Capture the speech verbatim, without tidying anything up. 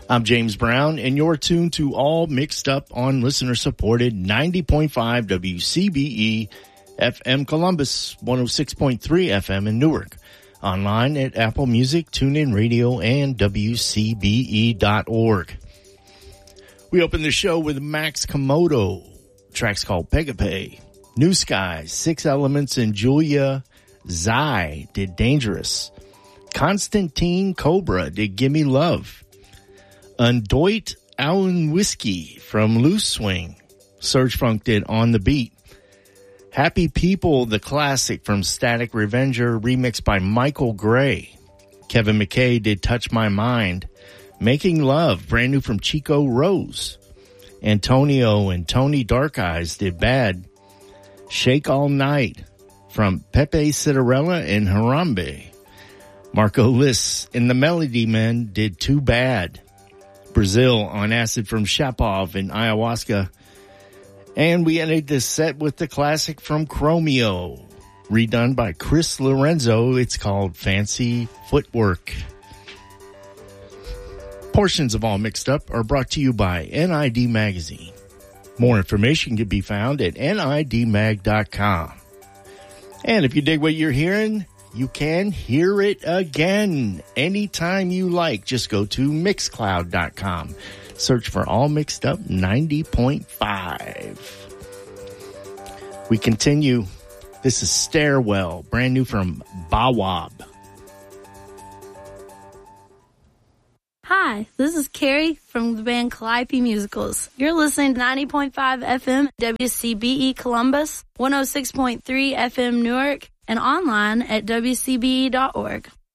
I'm James Brown, and you're tuned to All Mixed Up on listener-supported ninety point five W C B E F M Columbus, one oh six point three F M in Newark. Online at Apple Music, TuneIn Radio, and W C B E dot org. We open the show with Max Komodo. Track's called Pegape. New Skies, Six Elements, and Julia Zai did Dangerous. Constantine Cobra did Gimme Love. Undoit Allen Whiskey from Loose Swing. Serge Funk did On the Beat. Happy People, the classic from Static Revenger, remixed by Michael Gray. Kevin McKay did Touch My Mind. Making Love, brand new from Chico Rose. Antonio and Tony Dark Eyes did Bad. Shake All Night from Pepe Citarella and Harambe. Marco Liss and the Melody Men did Too Bad. Brazil on Acid from Shapov and Ayahuasca. And we ended this set with the classic from Chromeo, redone by Chris Lorenzo. It's called Fancy Footwork. Portions of All Mixed Up are brought to you by N I D Magazine. More information can be found at N I D mag dot com. And if you dig what you're hearing, you can hear it again anytime you like. Just go to mixcloud dot com. Search for All Mixed Up ninety point five. We continue. This is Stairwell, brand new from Bawab. Hi, this is Carrie from the band Calliope Musicals. You're listening to ninety point five F M W C B E Columbus, one oh six point three F M Newark, and online at W C B E dot org.